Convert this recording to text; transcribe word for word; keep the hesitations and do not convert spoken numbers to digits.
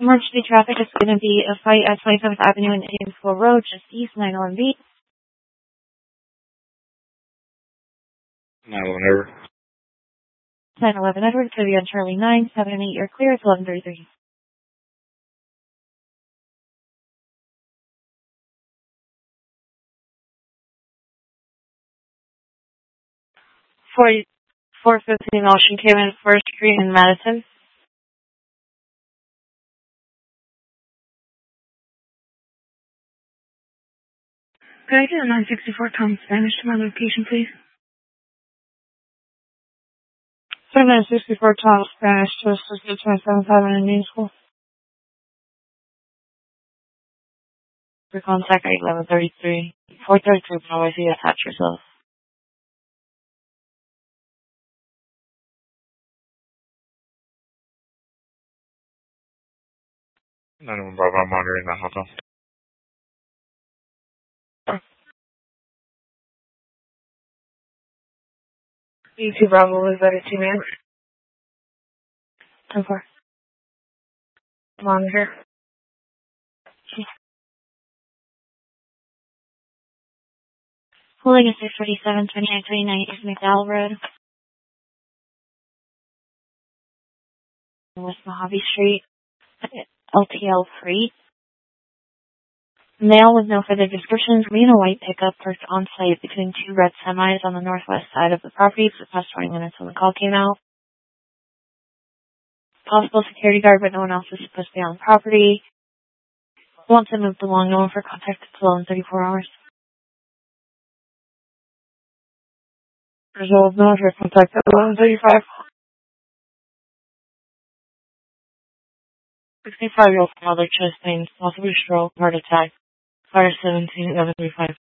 Emergency traffic is going to be a fight at twenty-seventh Avenue and Indiansville Road, just east nine eleven B. nine eleven Edward. nine eleven Edward, could be on Charlie nine, seven and eight, you're clear, it's eleven thirty-three. four fifteen Ocean came in First Street in Madison. Could I get a nine sixty-four Tom Spanish to my location, please? nine sixty-four Tom Spanish to twenty-seventh Avenue in Indiansville. For contact at eleven thirty-three. four thirty-three, probably see attach yourself. nine one Bravo, I'm monitoring that hotel. E two Bravo was better two man. ten four. Monitor. Holding at six forty-seven, twenty-nine twenty-nine East McDowell Road. West Mojave Street. L T L free. Male with no further descriptions. Green or white pickup parked on site between two red semis on the northwest side of the property for the past twenty minutes when the call came out. Possible security guard, but no one else is supposed to be on the property. Want to move along, no one for contact until in thirty-four hours. Resolved, no one for contact at eleven thirty-five. sixty-five-year-old father, chest pain, possibly stroke, heart attack. Fire seventeen, eleven thirty-five.